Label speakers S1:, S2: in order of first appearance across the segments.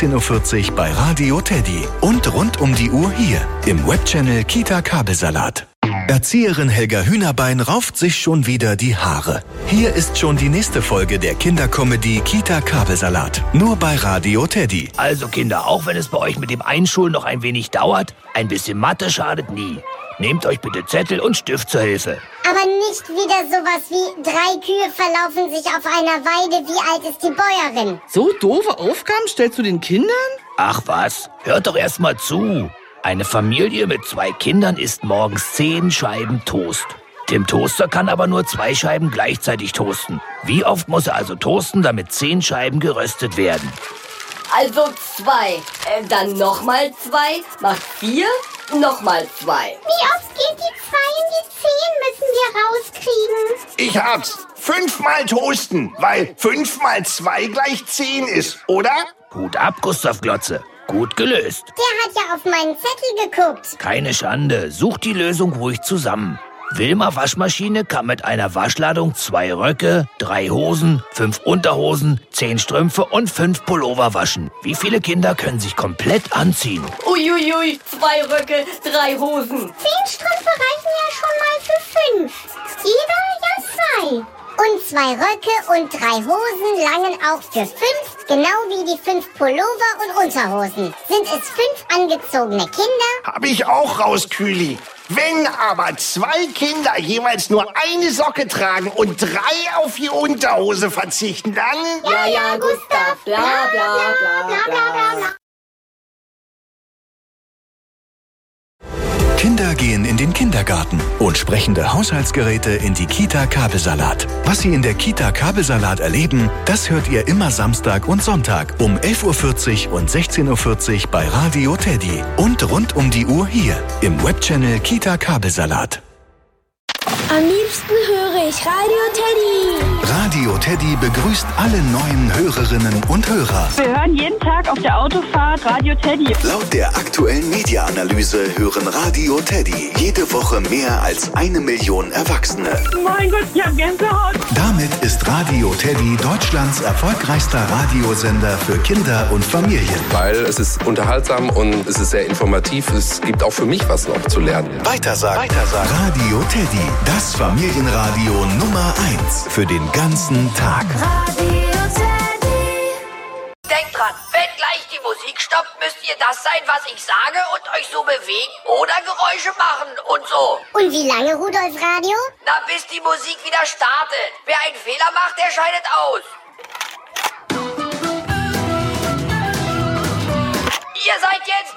S1: 16:40 Uhr bei Radio Teddy. Und rund um die Uhr hier im Webchannel Kita Kabelsalat. Erzieherin Helga Hühnerbein rauft sich schon wieder die Haare. Hier ist schon die nächste Folge der Kindercomedy Kita Kabelsalat. Nur bei Radio Teddy.
S2: Also Kinder, auch wenn es bei euch mit dem Einschulen noch ein wenig dauert, ein bisschen Mathe schadet nie. Nehmt euch bitte Zettel und Stift zur Hilfe.
S3: Aber nicht wieder sowas wie 3 Kühe verlaufen sich auf einer Weide. Wie alt ist die Bäuerin?
S4: So doofe Aufgaben stellst du den Kindern?
S2: Ach was, hört doch erst mal zu. Eine Familie mit 2 Kindern isst morgens 10 Scheiben Toast. Tim Toaster kann aber nur 2 Scheiben gleichzeitig toasten. Wie oft muss er also toasten, damit 10 Scheiben geröstet werden?
S5: Also 2. Dann nochmal 2. Macht 4. Nochmal 2.
S3: Wie oft geht die 2 in die 10, müssen wir rauskriegen?
S6: Ich hab's. 5 Mal toasten, weil 5 mal 2 gleich 10 ist, oder?
S2: Hut ab, Gustav Glotze. Gut gelöst.
S3: Der hat ja auf meinen Zettel geguckt.
S2: Keine Schande, sucht die Lösung ruhig zusammen. Wilma Waschmaschine kann mit einer Waschladung 2 Röcke, 3 Hosen, 5 Unterhosen, 10 Strümpfe und 5 Pullover waschen. Wie viele Kinder können sich komplett anziehen?
S5: Uiuiui, 2 Röcke, 3 Hosen.
S3: 10 Strümpfe reichen ja schon mal für 5. Jeder ja 2. Und 2 Röcke und 3 Hosen langen auch für 5, genau wie die 5 Pullover und Unterhosen. Sind es 5 angezogene Kinder?
S6: Hab ich auch raus, Kühli. Wenn aber 2 Kinder jeweils nur eine Socke tragen und 3 auf die Unterhose verzichten, dann...
S5: Ja, Gustav, bla bla bla bla bla.
S1: Kinder gehen in den Kindergarten und sprechende Haushaltsgeräte in die Kita Kabelsalat. Was sie in der Kita Kabelsalat erleben, das hört ihr immer Samstag und Sonntag um 11:40 Uhr und 16:40 Uhr bei Radio Teddy. Und rund um die Uhr hier im Webchannel Kita Kabelsalat.
S7: Am liebsten höre ich Radio Teddy.
S1: Radio Teddy begrüßt alle neuen Hörerinnen und Hörer.
S8: Wir hören jeden Tag auf der Autofahrt Radio Teddy.
S1: Laut der aktuellen Media-Analyse hören Radio Teddy jede Woche mehr als 1 Million Erwachsene.
S8: Mein Gott, ich hab Gänsehaut.
S1: Damit ist Radio Teddy Deutschlands erfolgreichster Radiosender für Kinder und Familien.
S9: Weil es ist unterhaltsam und es ist sehr informativ. Es gibt auch für mich was noch zu lernen.
S1: Weitersagen. Radio Teddy, das Familienradio Nummer 1 für den ganzen Tag.
S7: Radio Teddy.
S5: Denkt dran, wenn gleich die Musik stoppt, müsst ihr das sein, was ich sage und euch so bewegen oder Geräusche machen und so.
S3: Und wie lange, Rudolf Radio?
S5: Na, bis die Musik wieder startet. Wer einen Fehler macht, der scheidet aus. Ihr seid jetzt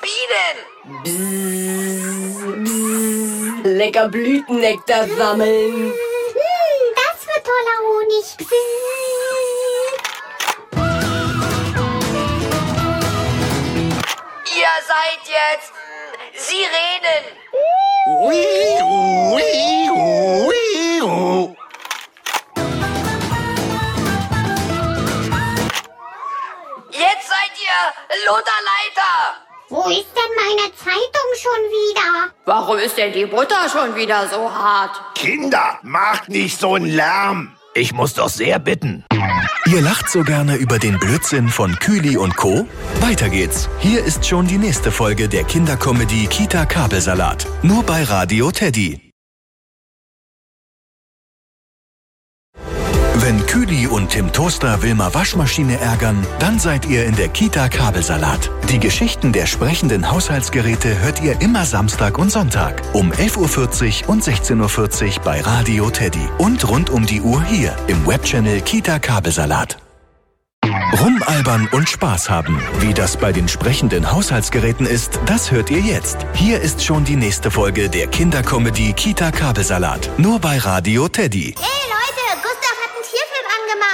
S5: Bienen. Lecker Blütennektar sammeln.
S3: Das wird toller Honig.
S5: Ihr seid jetzt Sirenen. Jetzt seid ihr Lutherleiter.
S3: Wo ist denn meine Zeitung schon wieder?
S5: Warum ist denn die Butter schon wieder so hart?
S6: Kinder, macht nicht so einen Lärm.
S2: Ich muss doch sehr bitten.
S1: Ihr lacht so gerne über den Blödsinn von Kühli und Co.? Weiter geht's. Hier ist schon die nächste Folge der Kindercomedy Kita Kabelsalat. Nur bei Radio Teddy. Wenn Kühli und Tim Toaster Wilma Waschmaschine ärgern, dann seid ihr in der Kita Kabelsalat. Die Geschichten der sprechenden Haushaltsgeräte hört ihr immer Samstag und Sonntag um 11:40 Uhr und 16:40 Uhr bei Radio Teddy. Und rund um die Uhr hier im Webchannel Kita Kabelsalat. Rumalbern und Spaß haben. Wie das bei den sprechenden Haushaltsgeräten ist, das hört ihr jetzt. Hier ist schon die nächste Folge der Kindercomedy Kita Kabelsalat. Nur bei Radio Teddy.
S3: Hey Leute, Gustav hat einen Tierfilm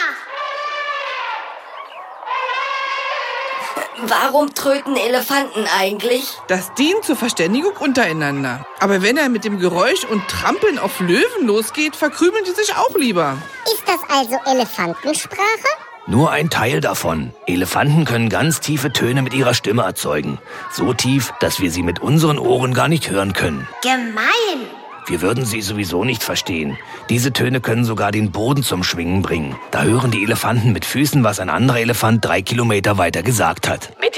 S3: angemacht.
S5: Warum tröten Elefanten eigentlich?
S4: Das dient zur Verständigung untereinander. Aber wenn er mit dem Geräusch und Trampeln auf Löwen losgeht, verkrümeln die sich auch lieber.
S3: Ist das also Elefantensprache?
S2: Nur ein Teil davon. Elefanten können ganz tiefe Töne mit ihrer Stimme erzeugen. So tief, dass wir sie mit unseren Ohren gar nicht hören können.
S3: Gemein.
S2: Wir würden sie sowieso nicht verstehen. Diese Töne können sogar den Boden zum Schwingen bringen. Da hören die Elefanten mit Füßen, was ein anderer Elefant 3 Kilometer weiter gesagt hat.